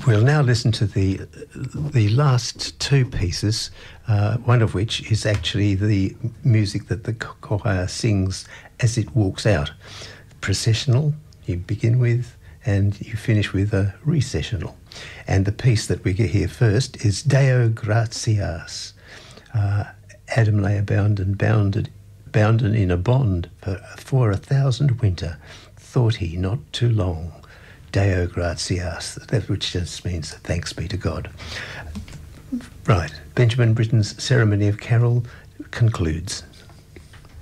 We'll now listen to the last two pieces, one of which is actually the music that the choir sings as it walks out. Processional, you begin with, and you finish with a recessional. And the piece that we get here first is Deo Gratias. Adam lay bounden in a bond for 1,000 winter, thought he not too long. Deo Gratias, that which just means thanks be to God. Right, Benjamin Britten's Ceremony of Carol concludes.